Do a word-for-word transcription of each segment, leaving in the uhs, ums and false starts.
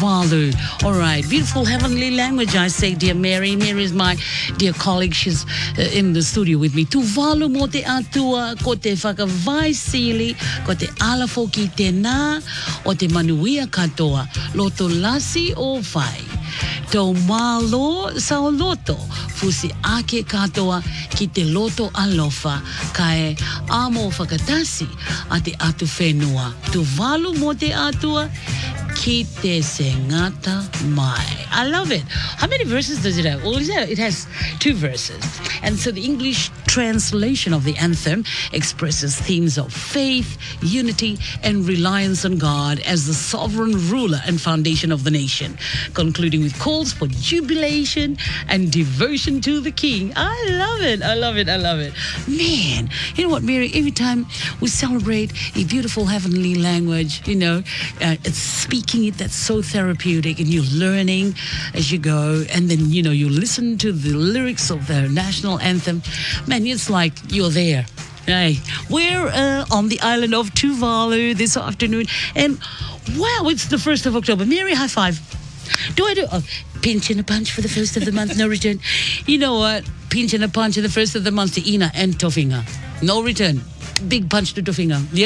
Tuvalu. All right, beautiful heavenly language, I say, dear Mary. Mary is my dear colleague. She's uh, in the studio with me. Tuvalu mo te atua, ko te whakavaisili, ko te alafo ki te nā, o te manuia katoa, loto lasi o whai. Tau malo sao loto, fusi ake katoa ki te loto alofa, kae amo whakatasi a te atu whenua. Tuvalu mo te atua, ki te sengata mai. I love it. How many verses does it have? Well, it has two verses. And so the English translation of the anthem expresses themes of faith, unity, and reliance on God as the sovereign ruler and foundation of the nation, concluding with calls for jubilation and devotion to the King. I love it. I love it. I love it. Man, you know what, Mary? Every time we celebrate a beautiful heavenly language, you know, uh, it's speaking it that's so therapeutic, and you're learning as you go, and then, you know, you listen to the lyrics of the national anthem. Man, it's like you're there. Hey, we're uh, on the island of Tuvalu this afternoon, and wow, it's the first of October. Mary, high five. Do I do a pinch and a punch for the first of the month? No return. You know what? Pinch and a punch in the first of the month to Ina and Tofinga. No return. Big punch to Tofinga. Yeah.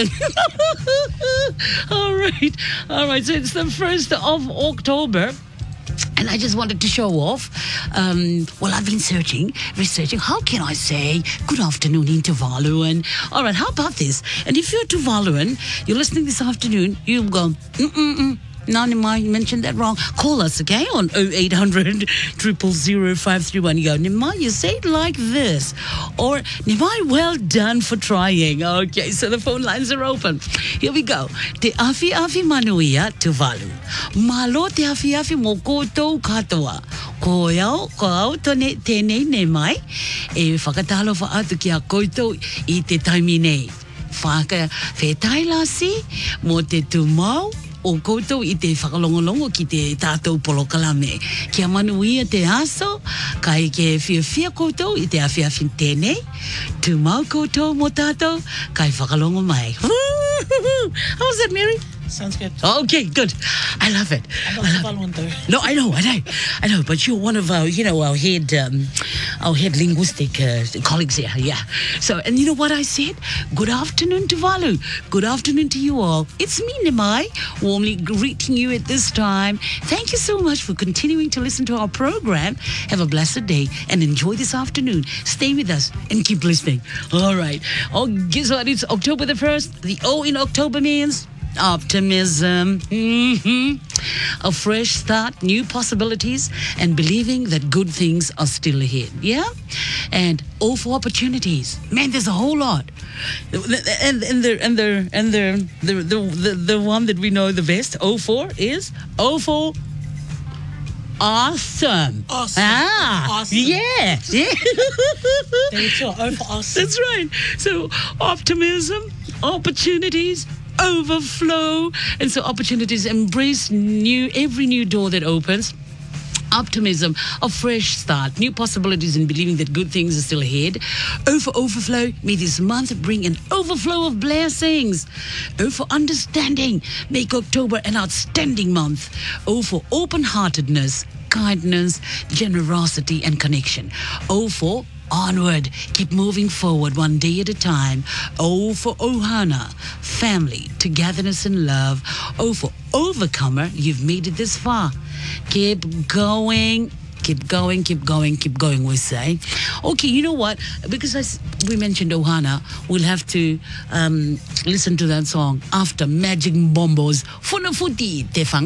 all right. All right. So it's the first of October. And I just wanted to show off. Um, well, I've been searching, researching. How can I say good afternoon in Tuvaluan? All right, how about this? And if you're Tuvaluan, you're listening this afternoon, you'll go, mm-mm-mm. No, Nimai, you mentioned that wrong. Call us, okay, on oh eight hundred, zero zero zero, five three one. You go, Nimai, you say it like this. Or, Nimai, well done for trying. Okay, so the phone lines are open. Here we go. Te afi afi manuia Tuvalu. Malo te afi afi mo koutou katoa. Ko iau, ko au tone tēnei ne mai. E whakatalo whaatu ki a koutou i te taimi nei. Whaka whetai lasi mo te tumau. O koutou i te whakalongolongo ki te tātou polokalame. Kia manuia te aso, kai ke whia whia koutou i te awhiawhi tēnei. Tu mau koutou mo tātou, kai whakalongo mai. How's that, Mary? Sounds good. Okay, good. I love it. I'm not the following though. No, I know, I know, I know. But you're one of our, you know, our head, um, our head linguistic uh, colleagues here. Yeah. So, and you know what I said? Good afternoon, Tuvalu. Good afternoon to you all. It's me, Nimai, warmly greeting you at this time. Thank you so much for continuing to listen to our program. Have a blessed day and enjoy this afternoon. Stay with us and keep listening. All right. Oh, guess what? It's October the first. The O in October means optimism, mm-hmm. a fresh start, new possibilities, and believing that good things are still ahead. Yeah? And O for opportunities. Man, there's a whole lot. And, and, the, and, the, and the, the, the, the, the one that we know the best, O for, is O for awesome. Awesome. Ah, Awesome. yeah. yeah. There you go. O for awesome. That's right. So, optimism, opportunities, overflow, and so opportunities, embrace new every new door that opens. Optimism, a fresh start, new possibilities, and believing that good things are still ahead. O for overflow, may this month bring an overflow of blessings. O for understanding, make October an outstanding month. O for open-heartedness, kindness, generosity, and connection. O for onward, keep moving forward one day at a time. O for Ohana, family, togetherness and love. O for overcomer, you've made it this far. Keep going, keep going, keep going, keep going, we say. Okay, you know what? Because I, we mentioned Ohana, we'll have to um, listen to that song after Magic Bombo's Funafuti Te Whanga.